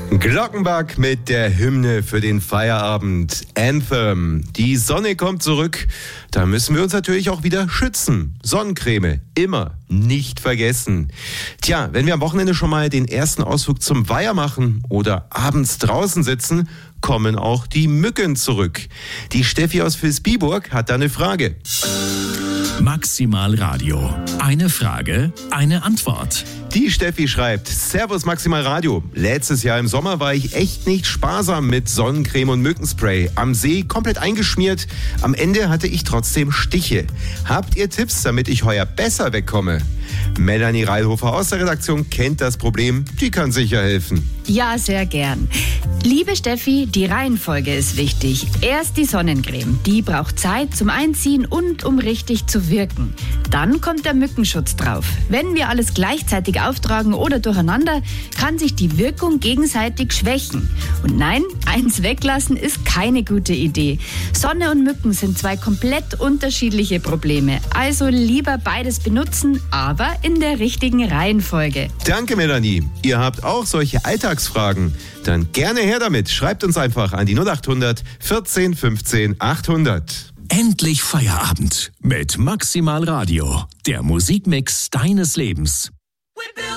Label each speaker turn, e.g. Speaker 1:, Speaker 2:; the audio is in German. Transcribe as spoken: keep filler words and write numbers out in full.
Speaker 1: Glockenbach mit der Hymne für den Feierabend, Anthem. Die Sonne kommt zurück, da müssen wir uns natürlich auch wieder schützen. Sonnencreme, immer nicht vergessen. Tja, wenn wir am Wochenende schon mal den ersten Ausflug zum Weiher machen oder abends draußen sitzen, kommen auch die Mücken zurück. Die Steffi aus Vilsbiburg hat da eine Frage.
Speaker 2: Maximal Radio. Eine Frage, eine Antwort.
Speaker 1: Die Steffi schreibt, Servus Maximal Radio. Letztes Jahr im Sommer war ich echt nicht sparsam mit Sonnencreme und Mückenspray. Am See komplett eingeschmiert. Am Ende hatte ich trotzdem Stiche. Habt ihr Tipps, damit ich heuer besser wegkomme? Melanie Reilhofer aus der Redaktion kennt das Problem. Die kann sicher helfen.
Speaker 3: Ja, sehr gern. Liebe Steffi, die Reihenfolge ist wichtig. Erst die Sonnencreme. Die braucht Zeit zum Einziehen und um richtig zu wirken. Dann kommt der Mückenschutz drauf. Wenn wir alles gleichzeitig auftragen oder durcheinander, kann sich die Wirkung gegenseitig schwächen. Und nein, eins weglassen ist keine gute Idee. Sonne und Mücken sind zwei komplett unterschiedliche Probleme. Also lieber beides benutzen, aber in der richtigen Reihenfolge.
Speaker 1: Danke, Melanie. Ihr habt auch solche Alltagsfragen? Dann gerne her damit. Schreibt uns einfach an die null acht hundert vierzehn fünfzehn achthundert.
Speaker 2: Endlich Feierabend mit Maximal Radio, der Musikmix deines Lebens.